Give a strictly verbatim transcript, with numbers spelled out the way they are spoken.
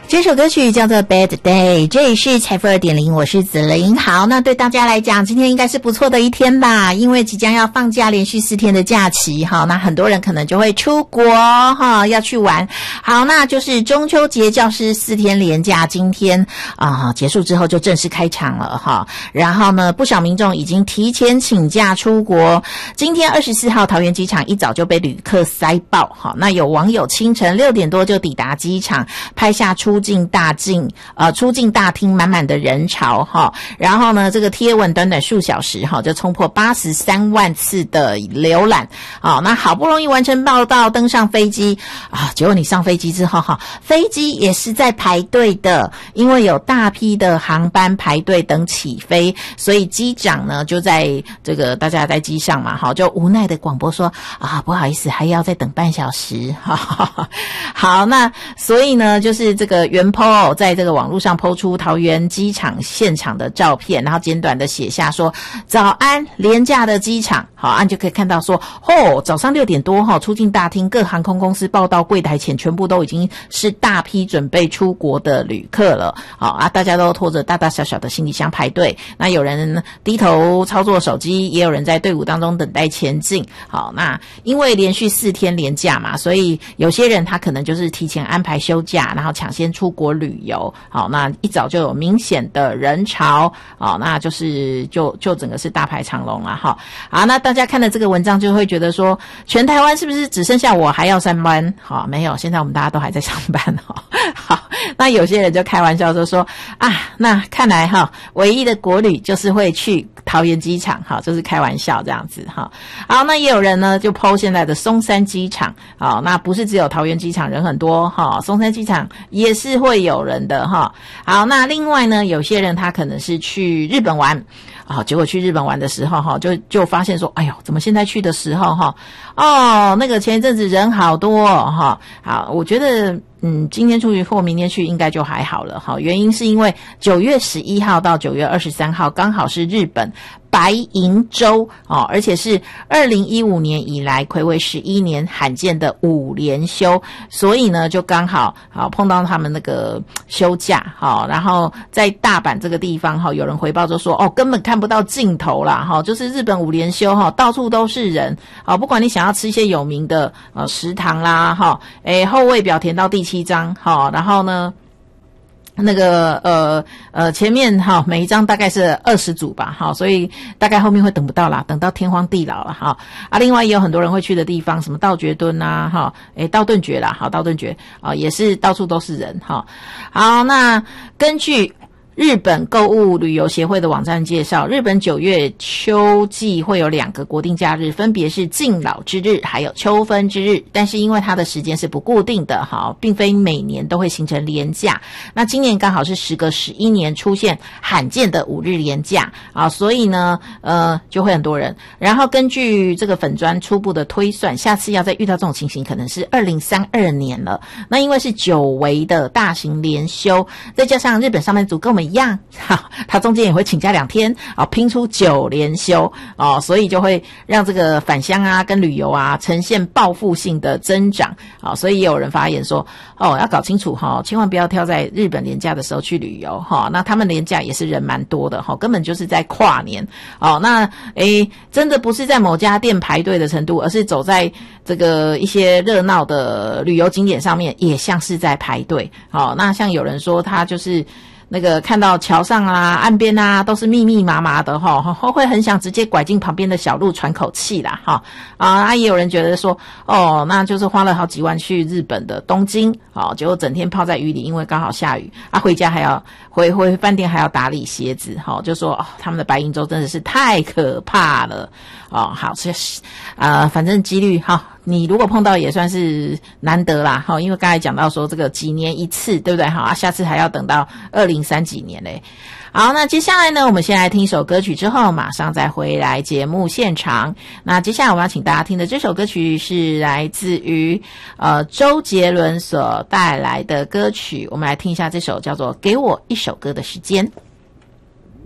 这首歌曲叫做 Bad Day， 这里是财富 二点零， 我是子琳。好，那对大家来讲今天应该是不错的一天吧，因为即将要放假，连续四天的假期。好，那很多人可能就会出国哈，要去玩。好，那就是中秋节教师四天连假今天啊、呃、结束之后就正式开场了哈。然后呢，不少民众已经提前请假出国。今天二十四号桃园机场一早就被旅客塞爆哈，那有网友清晨六点多就抵达机场，拍下出境大境呃出境大厅满满的人潮哈，然后呢这个贴文短短数小时哈就冲破八十三万次的浏览。好，那好不容易完成报到，登上飞机啊，结果你上飞机之后哈，飞机也是在排队的，因为有大批的航班排队等起飞，所以机长呢就在这个大家在机上嘛，好就无奈的广播说啊不好意思还要再等半小时。好，那所以呢就是这个原 po 在这个网络上 po 出桃园机场现场的照片，然后简短的写下说早安廉价的机场。好，按就可以看到说哦早上六点多哈，出境大厅各航空公司报到柜台前全部都已经是大批准备出国的旅客了。好啊，大家都拖着大大小小的行李箱排队，那有人低头操作手机，也有人在队伍当中等待前进。好，那因为连续四天连假嘛，所以有些人他可能就是提前安排休假，然后抢先出国旅游。好，那一早就有明显的人潮。好，那就是就就整个是大排长龙啊。好，好，那大家看了这个文章就会觉得说全台湾是不是只剩下我还要上班？好，没有，现在我们大家都还在上班。好，那有些人就开玩笑就说啊，那看来哈唯一的国旅就是会去桃园机场。好，就是开玩笑这样子。好，好，那也有人呢就 po 现在的松山机场。好，那不是只有桃园机场人很多哈，松山机场也是会有人的哈。好，那另外呢有些人他可能是去日本玩。好，结果去日本玩的时候哈，就就发现说，哎呦，怎么现在去的时候哈，哦，那个前一阵子人好多哈。好，我觉得嗯，今天出去或明天去应该就还好了哈。原因是因为九月十一号到九月二十三号刚好是日本白银周哦，而且是二零一五年以来睽违十一年罕见的五连休，所以呢就刚好好碰到他们那个休假。好，然后在大阪这个地方哈，有人回报就说哦，根本看不到尽头啦哈，就是日本五连休哈，到处都是人。好，不管你想要吃一些有名的呃食堂啦哈，诶后味表填到第七章好，然后呢那个呃呃前面哈每一张大概是二十组吧，好，所以大概后面会等不到啦，等到天荒地老了哈。啊，另外也有很多人会去的地方，什么道觉墩啊哈，诶道顿崛啦，好道顿崛啊也是到处都是人哈。好，那根据日本购物旅游协会的网站介绍，日本九月秋季会有两个国定假日，分别是敬老之日还有秋分之日，但是因为它的时间是不固定的，好，并非每年都会形成连假。那今年刚好是时隔十一年出现罕见的五日连假啊，所以呢呃就会很多人。然后根据这个粉专初步的推算，下次要再遇到这种情形可能是二零三二年了。那因为是久违的大型连休，再加上日本上班族跟我们一样，他中间也会请假两天啊，拼出九连休哦，所以就会让这个返乡啊跟旅游啊呈现报复性的增长啊，所以也有人发言说哦，要搞清楚哈，千万不要挑在日本连假的时候去旅游哈，那他们连假也是人蛮多的哈，根本就是在跨年哦，那诶真的不是在某家店排队的程度，而是走在这个一些热闹的旅游景点上面，也像是在排队。好，那像有人说他就是那个看到桥上啊岸边啊都是密密麻麻的哈，会很想直接拐进旁边的小路喘口气啦哈。啊也有人觉得说哦，那就是花了好几万去日本的东京，哦，结果整天泡在雨里，因为刚好下雨啊，回家还要回回饭店还要打理鞋子，哈、哦，就说哦，他们的白银周真的是太可怕了哦。好，这呃反正几率哈。你如果碰到也算是难得啦，哈，因为刚才讲到说这个几年一次，对不对？好啊，下次还要等到二零三几年嘞。好，那接下来呢，我们先来听一首歌曲，之后马上再回来节目现场。那接下来我们要请大家听的这首歌曲是来自于呃周杰伦所带来的歌曲，我们来听一下这首叫做《给我一首歌的时间》。